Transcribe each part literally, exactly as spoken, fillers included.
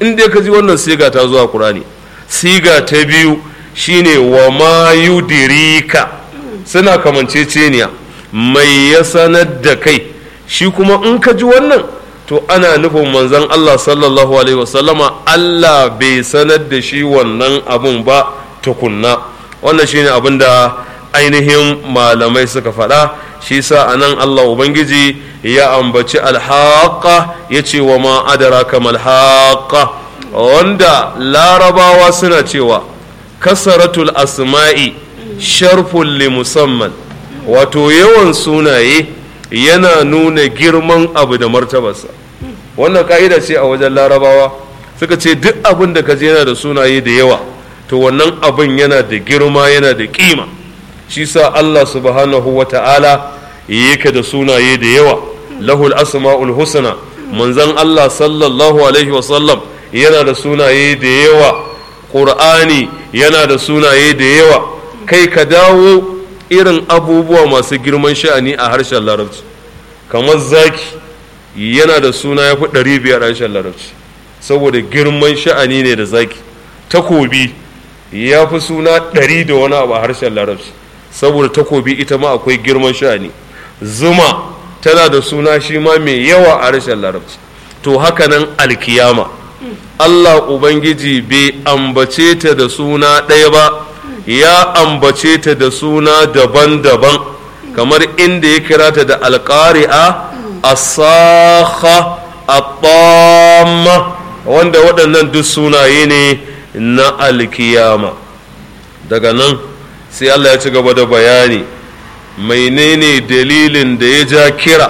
in dai ka ji wannan siga ta zuwa Qur'ani. Siga ta biyu shine wa ma yudirika, suna kamanceceniya, mai ya sanar da kai. Shi kuma in ka ji wannan to ana nufin manzon Allah sallallahu alaihi wasallama Allah bai sanar da shi wannan abun ba tukunna. Wannan shine abin da ainihin malamai suka faɗa. Shi sa anan Allah Ubangiji ya ambaci alhaqa, ya ce wa ma adraka mal haqa, wanda larabawa suna cewa kasaratul asma'i sharfun li musamman, wato yawan sunaye yana nuna girman abu da martabarsa. Wannan ka'ida ce a wajen larabawa, suka ce duk abin da ka je yana da sunaye da yawa to wannan abin yana da girma, yana da kima. Shi sa Allah subhanahu wa ta'ala yake da sunaye da yawa, lahul asma'ul husna. Manzon Allah sallallahu alaihi wasallam yana da sunaye da yawa, Qur'ani yana da sunaye da yawa. Kai ka dawo irin abubuwa masu girman sha'ani a harshen larabci, kamar zaki yana da suna ya fi ɗari biyar a harshen larabci saboda girman sha'ani ne da zaki. Takobi ya fi suna ɗari da wani abu a harshen larabci saboda takobi ita ma akwai girman sha'ani. Zuma tana da suna shi ma mai yawa a harshen larabci. To haka nan alkiyama, Allah Ubangiji bai ambace ta da suna ɗaya ba, ya ambace ta da suna daban-daban, kamar inda ya kira ta da alƙari'a, as-sakha, at-tamma, wanda waɗannan duk sunaye ne na alkiyama. Daga nan sai Allah ya ci gaba da bayani menene dalilin da ya ja kira,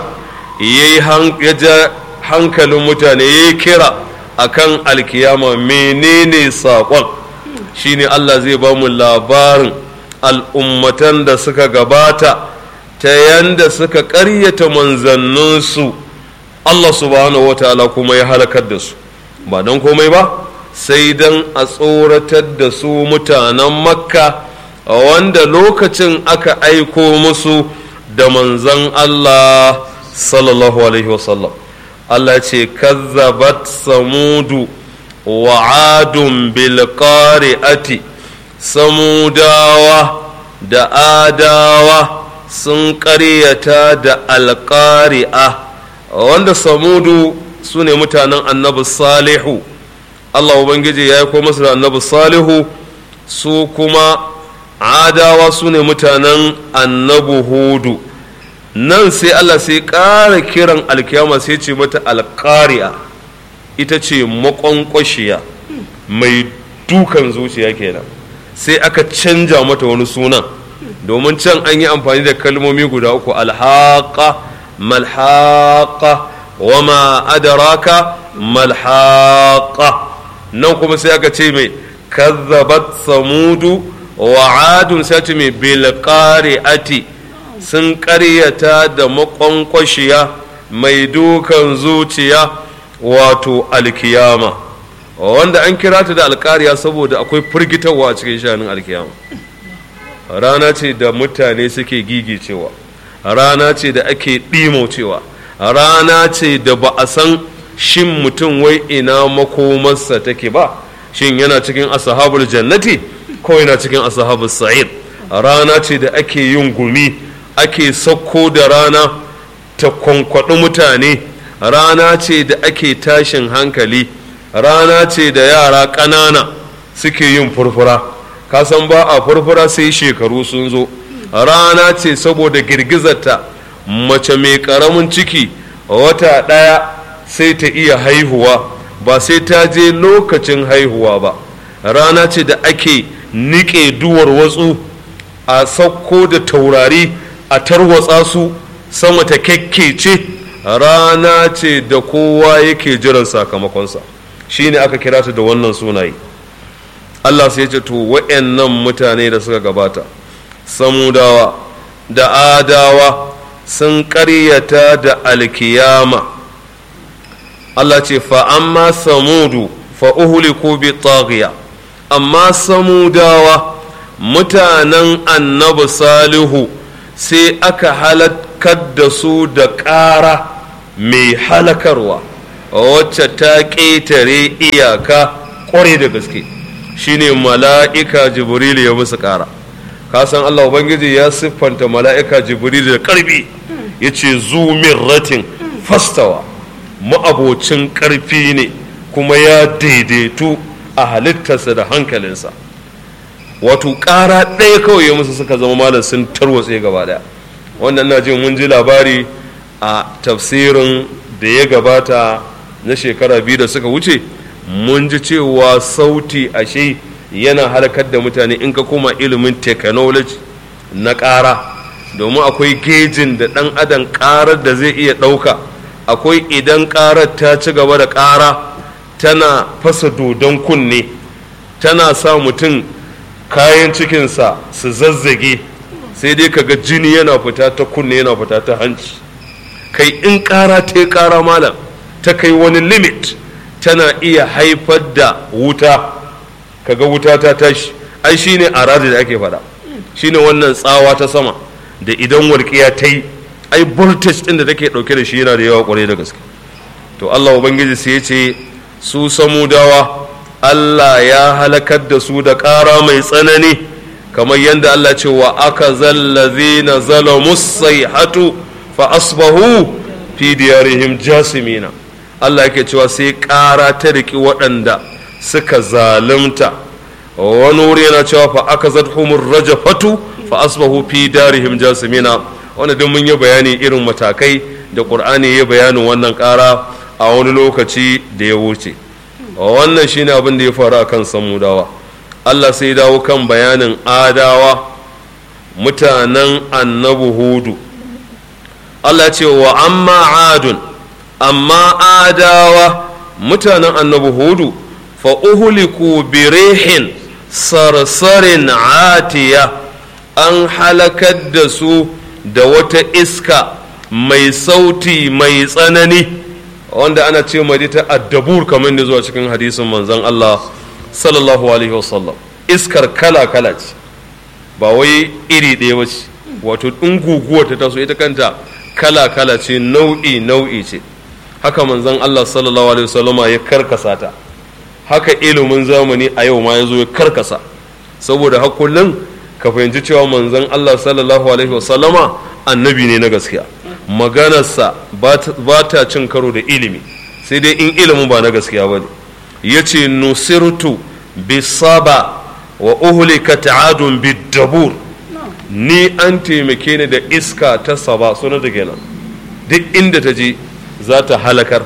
ya ja hankalin mutane, ya kira akan alkiyama, menene saƙon. Shine Allah zai ba mu labarin al'ummatan da suka gabata ta yanda suka ƙaryata manzanninsu, Allah subhanahu wa ta'ala kuma ya halakar da su, ba don komai ba sai don a tsoratar da su mutanen Makka wanda lokacin aka aiko musu da manzan Allah sallallahu alaihi wasallam. Allah ce kazzabat samudu wa adun bil qari'ati, samudawa da adawa sun ƙaryata da alƙari'a, wanda samudu su ne mutanen annabi salihu. Allah Ubangiji ya aiko masu da annabi salihu, su kuma adawa su ne mutanen annabi hudu. Nan sai Allah sai ƙara kiran alkiyama sai ce mata alƙari'a, ita ce maƙwanƙwashiya mai dukan zuciya kenan. Sai aka canja mata wani sunan, domin can an yi amfani da kalmomi guda uku, alhaqa, malhaqa, wa ma adraka malhaqa. Nan kuma sai aka ce mai kazzabat samudu wa adun, sai ce mai bil qari'ati, sun ƙaryata da maƙwanƙwashiya mai dukan zuciya, wato alkiyama, wanda an kira ta da alƙariya saboda akwai firgitarwa a cikin shanin alkiyama. Rana ce da mutane suke gigicewa, rana ce da ake ɗimocewa, rana ce da ba a san shin mutum wai ina makomarsa take ba, shin yana cikin ashabul jannati ko yana cikin ashabul sa'ir. Rana ce da ake yin gumi, ake sauko da rana ta kwankwaɗi mutane, rana ce da ake tashin hankali, rana ce da yara ƙanana suke yin furfura, kasan ba a furfura sai shekaru sun zo. Rana ce saboda girgizarta mace mai ƙaramin ciki wata ɗaya sai ta iya haihuwa, ba sai ta je lokacin haihuwa ba. Rana ce da ake niƙe duwar watsu, a sauko da taurari a tarwatsa su sama ta kyakkece. Rana ce da kowa yake jiran sakamakonsa, shine aka kira ta da wannan sunaye. Allah sai ya ce to wa'annan mutane da suka gabata, samudawa da adawa, sun ƙaryata da alkiyama. Allah ce fa amma samudu fa uhliku bi taghiya, amma samudawa mutanen annabi salihu sai aka halakar da su da ƙara mai halakarwa. wacce ta ƙetare iyaka ƙware da gaske shine mala'ika jibril ya musu ƙara. ka san Allah ubangiji ya siffanta mala'ika jibril da ƙarfi yace zu mirratin fastawa, ma'abocin ƙarfi ne kuma ya daidaitu a halittarsa da hankalinsa. wato ƙara ɗaya kawai ya musu suka zama malam sun tarwatse gaba ɗaya. wannan na jin mun ji labari a tafsirin da ya gabata na shekara biyu da suka wuce, mun ji cewa sauti ashe yana halakar da mutane in ka koma ilimin technology na ƙara, domin akwai gejin da ɗan adam ƙarar da zai iya ɗauka. akwai idan ƙarar ta ci gaba da ƙara tana fasa dodon kunne, tana sa mutum kayan cikinsa su zazzage, sai dai kaga jini yana fita ta kunne yana fita ta hanci. kai in ƙara ta yi ƙara malam ta kai wani limit tana iya haifar da wuta, kaga wuta ta tashi. ai shine aradi da ake faɗa, shine wannan tsawa ta sama da idan walƙiya ta yi, ai voltage ɗin da take ɗauke da shi yana da yawa ƙwarai da gaske. to Allah ubangiji sai ya ce su samudawa Allah ya halakar da su da ƙara mai tsanani, kamar yadda Allah ce wa aka zallazina zalamu sayhatu fa asbahu fi diyarihim jasimina. Allah yake cewa sai ƙara ta riki waɗanda suka zalunta. wani wuri yana cewa fa aka zadhumur rajafatu fa asbahu fi darihim jasimina. wanda duk mun yi bayani irin matakai da Qur'ani ya bayanin wannan ƙara a wani lokaci da ya wuce. wannan shine abin da ya faru a kan samudawa. Allah sai dawo kan bayanin adawa, mutanen annabi hudu. Allah ce wa amma adun, amma adawa mutanen annabi hudu fa uhliku bi rihin sarsarin atiya, an halakar da su da wata iska mai sauti mai tsanani, wanda ana ce mai ta addabur kamar da zuwa cikin hadisin manzon Allah sallallahu alaihi wasallam. iskar kala kala ce, ba wai iri ɗaya ba ce. wato in guguwa ta taso ita kanta kala kala ce, nau'i nau'i ce. haka manzon Allah sallallahu alaihi wasallama ya karkasa ta, haka ilimin zamani a yau ma ya zo ya karkasa. saboda hakullin ka fahimci cewa manzon Allah sallallahu alaihi wasallama annabi ne na gaskiya. maganarsa ba ta cin karo da ilimi, sai dai in ilimin ba na gaskiya ba ne. ya ce nusirtu bisaba wa uhlikat adun bidabur, ni an taimake ni da iska ta saba, suna da kenan duk inda ta je za ta halakar.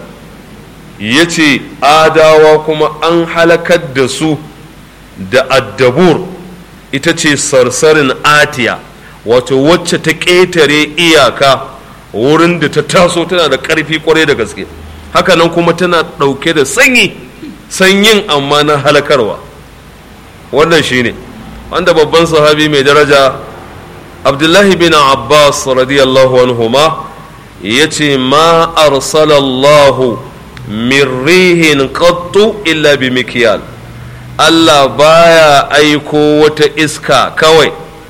ya ce adawa kuma an halakar da su da addabur, ita ce sarsarin atiya, wato wacce ta ƙetare iyaka wurin da ta taso tana da ƙarfi ƙwarai da gaske. hakanan kuma tana ɗauke da sanyi, sanyin amma na halakarwa. wannan shine wanda babban sahabi mai daraja Abdullahi bin Abbas radiyallahu anhuma ya ce ma arsalallahu min rihin qattu illa bi mikyal. Allah baya aiko wata iska kawai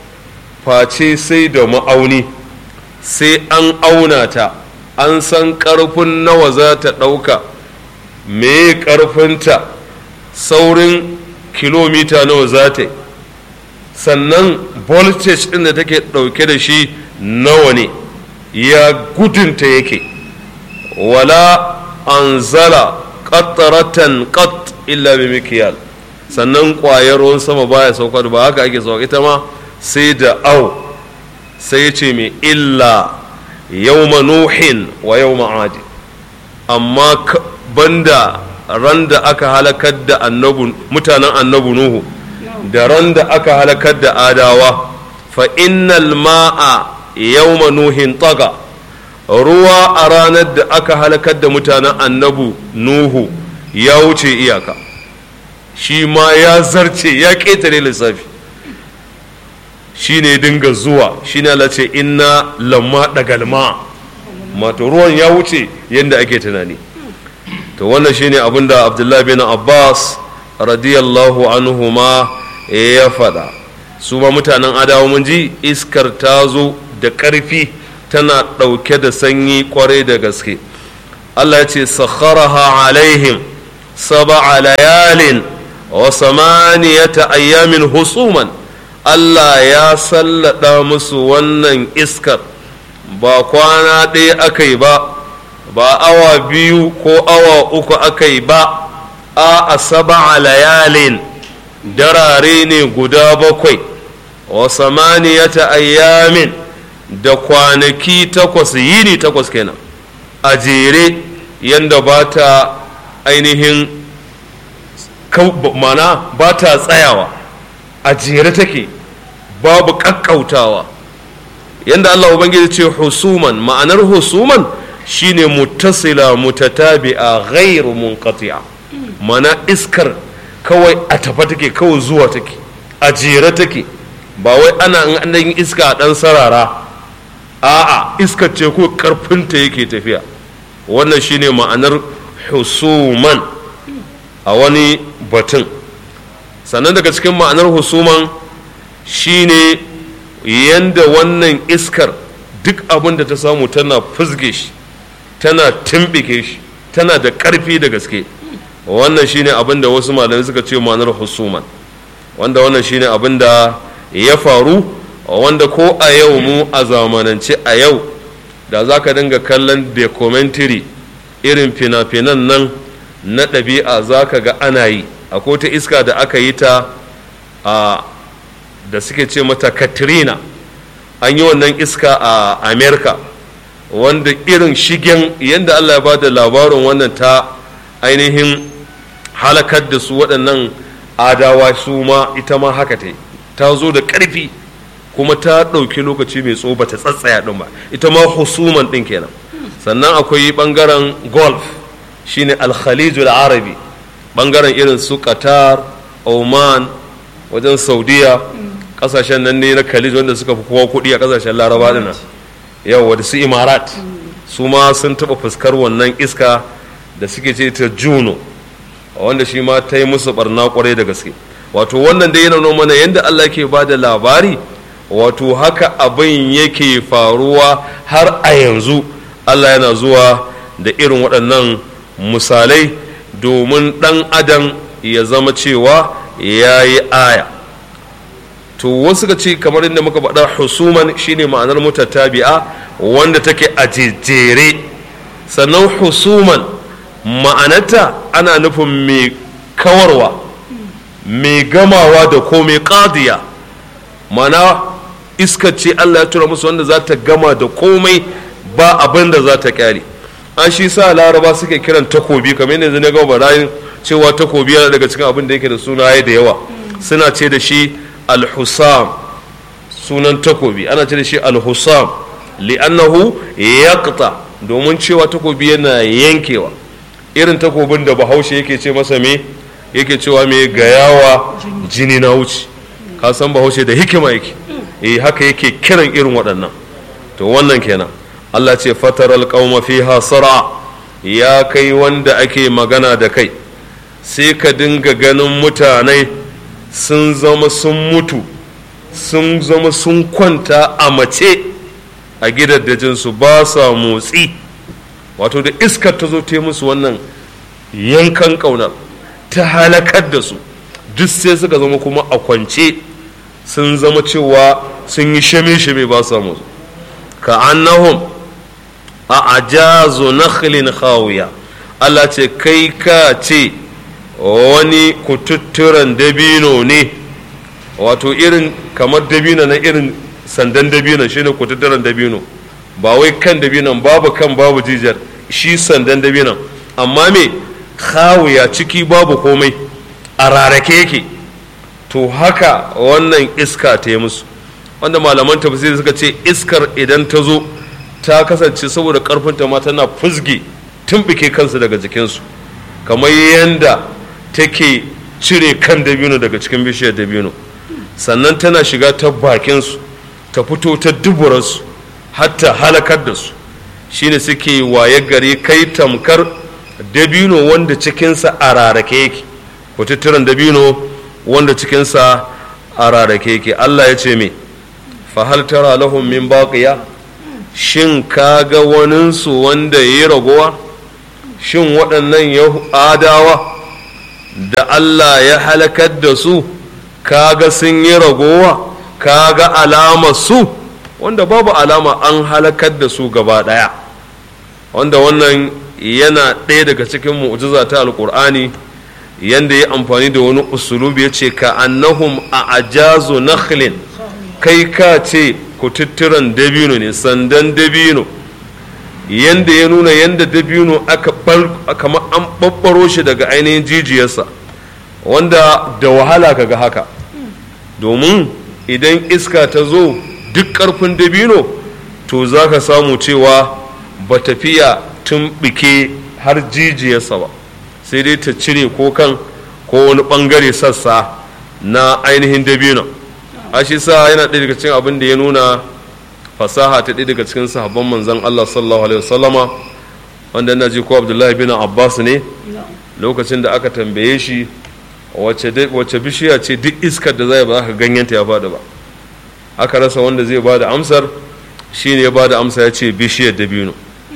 face sai da ma'auni, sai an auna ta, an san ƙarfin nawa za ta ɗauka, me ƙarfinta, saurin kilomita nawa za ta yi, sannan voltage ɗin da take ɗauke da shi nawa ne, ya gudunta yake. wala anzala qatratan qat illa bi mikyal. sannan ƙwayar ruwan sama baya saukar, ba haka ake sauka ita ma sai da au. sai ya ce mai illa yawma nuhin wa yawma adi, amma banda ran da aka halakar da annabu mutanen annabu nuhu da ran da aka halakar da adawa. fa innal ma'a yawma nuhin taga, ruwa a ranar da aka halakar da mutanen annabu nuhu ya wuce iyaka, shi ma ya zarce ya ƙetare lissafi. shi ne dinga zuwa, shi ne Allah ce inna lamma dagalma, mato ruwan ya wuce yadda ake tunani. to wannan shi ne abinda Abdullahi bin Abbas radiyallahu anhu ma ya faɗa. su ma mutanen adawa mun ji iskar ta zo da ƙarfi, tana ɗauke da sanyi ƙwarai da gaske. Allah ya ce sakharaha alaihim sab'a layalin wa samaniyata ayyamin husuman. Allah ya sallada musu wannan iskar ba kwana ɗaya aka yi ba, ba awa biyu ko awa uku aka yi ba, a sab'a layalin darare ne guda bakwai wa samaniyata ayyamin da kwanaki takwas, yini takwas kenan a jere, yanda ba ta ainihin mana ba ta tsayawa, a jere take babu ƙaƙƙautawa. Yanda Allah Ubangiji ce husuman, ma'anar husuman shine muttasila mutatabi'a ghairu munqati'a, mana iskar kawai a tafa take, kawai zuwa take, a jere take, ba wai ana an yin iska a ɗan sarara, a'a iskar ce ko ƙarfinta yake tafiya. Wannan shine ma'anar husuman a wani batun. Sannan daga cikin ma'anar husuman shine yanda wannan iskar duk abin da ta samu tana fuzge shi, tana timbike shi, tana da ƙarfi da gaske. Wannan shine abin da wasu malamai suka ce ma'anar husuman, wanda wannan shine abin da ya faru, wanda ko a yau mu a zamanance a yau da za ka dinga kallon documentary irin fina-finan nan na ɗabi'a za ka ga ana yi. Akwai ta iska da aka yi ta a da suke ce mata Katrina, an yi wannan iska a America, wanda irin shigen yadda Allah ya ba da labarin wannan ta ainihin halakar da su waɗannan adawa, su ma ita ma haka ta yi, ta zo da ƙarfi kuma ta ɗauki lokaci mai tsawo bata tsatsaya ɗin ba, ita ma husuman ɗin kenan. Sannan akwai ɓangaren golf shine al-khalijul arabi, ɓangaren irin su Qatar, Oman, wajen Saudiya, ƙasashen nan ne na khalij wanda suka fi kowa kuɗi a ƙasashen laraba ɗin nan, yau da su Imarat, su ma sun taɓa fuskar wannan iska da suke ce ta Juno, wanda shi ma ta yi musu barna ƙwarai da gaske. Wato wannan dai yana nuna mana yadda Allah ke ba da labari, wato haka abin yake faruwa har a yanzu. Allah yana zuwa da irin waɗannan misalai domin ɗan adam ya zama cewa ya yi aya. To wasu ka ce kamar inda muka faɗa husuman shine ma'anar mutatabi'a wanda take a jejjere. Sannan husuman ma'anarta ana nufin mai kawarwa, mai gamawa da ko mai ƙadiya, mana iska ce Allah ya tura musu wanda za ta gama da komai, ba abin da za ta kyale. An shi sa laraba suke kiran takobi, kamar yanzu ne gaba barayin cewa takobi yana daga cikin abin da yake da sunaye da yawa. Suna ce da shi al-husam, sunan takobi ana ce da shi al-husam li'annahu yaqta, domin cewa takobi yana yankewa. Irin takobin da Bahaushe yake ce masa me yake cewa me gayawa jini na wuce, ka san Bahaushe da hikima yake, eh haka yake kiran irin waɗannan. To wannan kenan Allah ce fataral qauma fiha sar'a, ya kai wanda ake magana da kai sai ka dinga ganin mutane sun zama sun mutu, sun zama sun kwanta a mace a gidaddajinsu ba sa motsi. Wato da iskar ta zo ta musu wannan yankan ƙaunar ta halakar da su, duk sai suka zama kuma a kwance, sun zama cewa sun yi shame-shame ba sa motsi. ka annahum a ajazu nakhlin khawiya, Allah ce kai ka ce wani kututturan dabino ne, wato irin kamar dabino na irin sandan dabino shine kututturan dabino, ba wai kan dabinon babu kan babu jijiyar, shi sandan dabinon, amma me khawiya ciki babu komai a rarake yake. To haka wannan iska ta yi musu, wanda malaman tafsiri suka ce iskar idan ta zo ta kasance saboda karfinta ma tana fuzge tumbike kansu daga jikinsu, kamar yadda take cire kan dabino daga cikin bishiyar dabino, sannan tana shiga ta bakinsu ta fito ta duburarsu hatta halakar da su. Shine suke waye gari kai tamkar dabino wanda cikinsa a rarake yake, kututturen dabino wanda cikinsa a rarake yake. Allah ya ce me fahal tara lahum min baqiya, shin kaga waninsu wanda yayi ragowa? shin waɗannan adawa da Allah ya halakar da su kaga sun yi ragowa kaga alamar su wanda babu alama an halakar da su gaba ɗaya wanda wannan yana ɗaya daga cikin mu'jiza ta alƙur'ani yanda ya amfani da wani usulubi ya ce ka annahum a ajazu nakhlin kai ka ce kututturan dabino ne sandan dabino yanda ya nuna yanda dabino aka kamar an ɓaɓɓaro shi daga ainihin jijiyarsa wanda da wahala kaga haka domin idan iska ta zo duk ƙarfin dabino to za ka samu cewa ba tafiya tumɓike har jijiyarsa ba sai dai ta cire ko kan ko wani ɓangare sassa na ainihin dabino a shi sa yana ɗaya daga cikin abin da ya nuna fasaha ta ɗaya daga cikin sahabban manzon Allah sallallahu alaihi wasallama wanda ina ji ko Abdullahi bin Abbas ne lokacin da aka tambaye shi wace bishiya ce duk iskar da zai ba ka ganyenta ya fada ba aka rasa wanda zai ba da amsar shine ya ba da amsa ya ce bishiyar dabino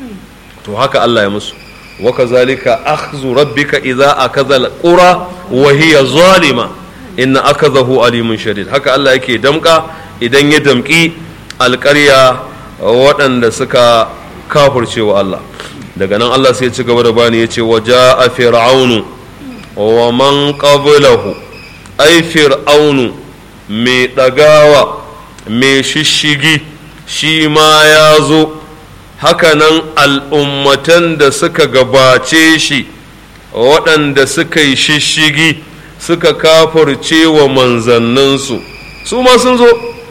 to haka Allah ya musu wa kazalika akhdhu rabbika idza akadha alqura wa hiya zalima inna akadahu alimun shadid haka Allah yake damka idan ya damki alƙarya waɗanda suka kafirce wa Allah daga nan Allah sai ya ci gaba da bani ya ce waja'a fir'aunu wa man qablahu ai fir'aunu mai ɗagawa mai shishigi shi ma ya zo hakanan al'ummatan da suka gabace shi waɗanda suka yi shishigi suka kafirce wa manzanninsu su ma sun zo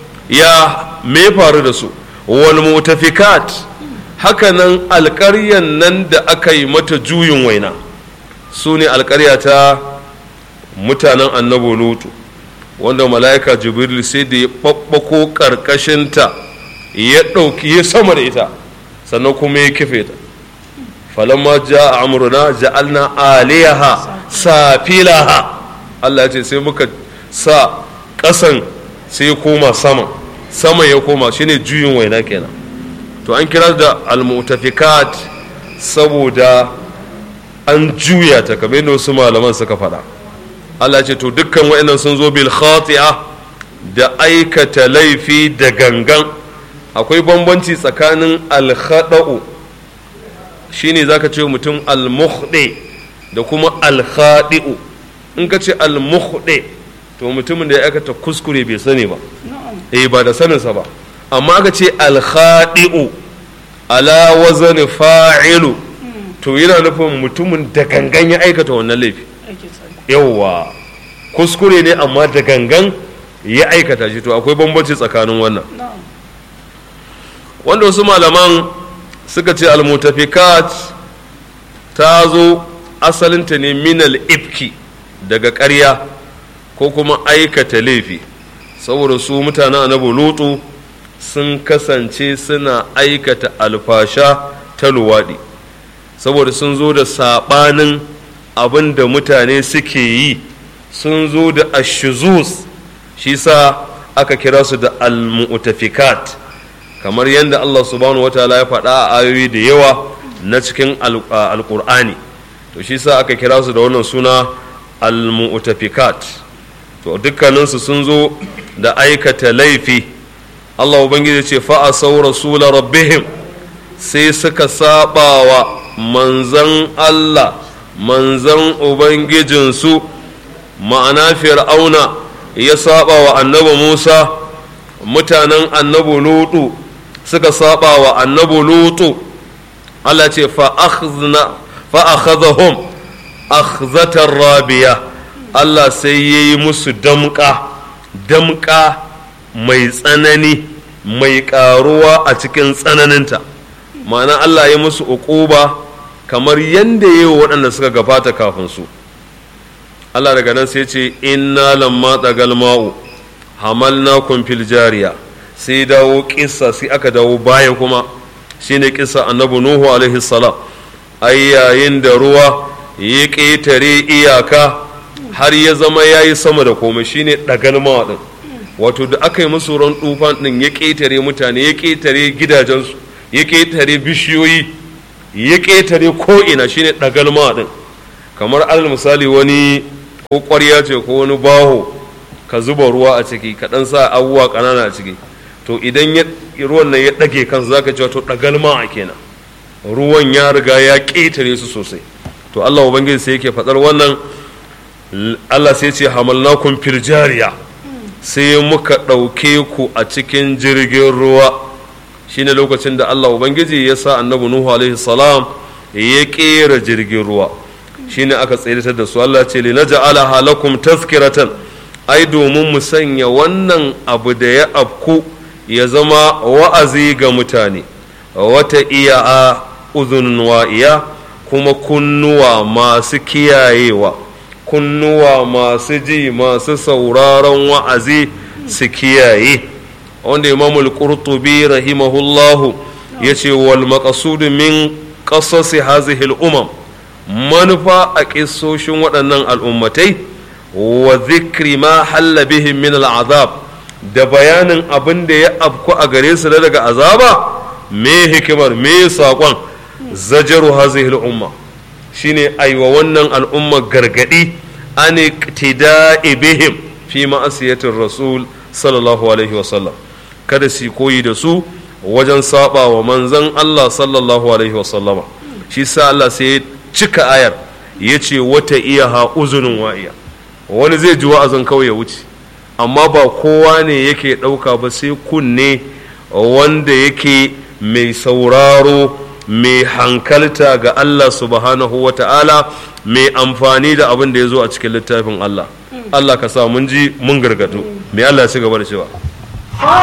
ya me faru da su wal mutafikat hakanan alƙaryan nan da aka yi mata juyin waina su ne alƙarya ta mutanen annabi lutu wanda mala'ika jibril sai da ya ɓaɓɓako ƙarƙashinta ya ɗauki ya sama da ita sannan kuma ya kife ta falamma ja amruna ja'alna aliyaha safilaha Allah ya ce sai muka sa ƙasan sai koma sama sama ya koma shine juyin waina kenan to an kira da almutafikat saboda an juya ta kamar yadda wasu malaman suka faɗa Allah ce to dukkan wa'annan sun zo bil khati'a da aikata laifi da gangan akwai bambanci tsakanin al-khada'u shine zaka ce mutum al-mukhdi da kuma al-khadi'u in ka ce al-mukhdi to mutumin da ya aikata kuskure bai sani ba eh ba da saninsa ba amma aka ce al-khadi'u ala wazani fa'ilu to yana nufin mutumin da gangan ya aikata wannan laifi yawwa kuskure ne amma da gangan ya aikata shi to akwai bambanci tsakanin wannan wanda wasu malaman suka ce almutafikat ta zo asalinta ne minal ifki daga ƙarya ko kuma aikata laifi saboda su mutanen annabi lutu sun kasance suna aikata alfasha ta luwaɗi saboda sun zo da saɓanin abin da mutane suke yi sun zo da ashuzuz shi sa aka kira su da almu'tafikat kamar yadda Allah subhanahu wataala ya faɗa a ayoyi da yawa na cikin alƙur'ani to shi sa aka kira su da wannan suna almu'tafikat to dukkaninsu sun zo da aikata laifi Allah ubangiji ce fa asaw rasula rabbihim sai suka saba wa manzan Allah manzan ubangijinsu ma'ana fir'auna ya saba wa annabi Musa mutanen annabi Lutu suka saba wa annabi Lutu Allah ce fa akhzna fa akhadhahum akhzatan rabiya Allah sai yayi musu damka damka mai tsanani mai karuwa a cikin tsananinta ma'ana Allah ya musu uquba kamar yanda yayi waɗanda suka gabata kafin su Allah daga nan sai ce inna lamma tsagal ma'u hamalnakum fil jariya sai dawo kissa sai aka dawo baya kuma shine kissa annabi nuhu alaihi salam ai yayin da ruwa ya ƙetare iyaka har ya zama yayi sama da komai shine dagal ma'u din wato da aka yi musu ran tufan din ya ƙetare mutane ya ƙetare gidajensu ya ƙetare bishiyoyi ya ƙetare ko ina shine dagalma din. Kamar alal misali wani ko ƙwarya ce ko wani baho ka zuba ruwa a ciki ka dan sa abubuwa ƙanana a ciki, to idan ya ruwan nan ya ɗage kansa zaka ce to dagalma a kenan, ruwan ya riga ya ƙetare su sosai. To Allah ubangiji sai yake faɗar wannan, Allah sai ce hamalnakum fil jariya, sai muka ɗauke ku a cikin jirgin ruwa. Shine lokacin da Allah ubangiji ya sa annabi Nuhu alaihi salam ya ƙera jirgin ruwa, shine aka tsayar da su. Allah ce linaj'alaha lakum tazkiratan, ai domin mu sanya wannan abu da ya afku ya zama wa'azi ga mutane, wata iya a uzunun wa'iya, kuma kunnuwa masu kiyayewa, kunnuwa masu ji masu sauraron wa'azi su kiyaye. Wanda Imamul Qurtubi rahimahullahu ya ce wal maqsudu min qasasi hazihi al-umam, manufa a ƙisoshin waɗannan al'ummatai wa zikri ma halla bihim min al'azab, da bayanin abin da ya afku a gare su daga azaba. Me hikimar, me saƙon? Zajaru hazihi al'umma, shine aiwa wannan al'umma gargadi an iqtida'i bihim fi ma'asiyatir rasul sallallahu alaihi wa sallam, kada su koyi da su wajen saba wa manzon Allah sallallahu alaihi wa sallama. Shi sa Allah sai cika ayar ya ce wata iya ha uzunin wa'iya, wani zai ji wa'azin kawai ya wuce, amma ba kowa ne yake ɗauka ba sai kunne wanda yake mai sauraro, mai hankalta ga Allah subhanahu wa ta'ala, mai amfani da abin da ya zo a cikin littafin Allah. Allah ka sa mun ji mun gargado. Mai Allah ya ci gaba da cewa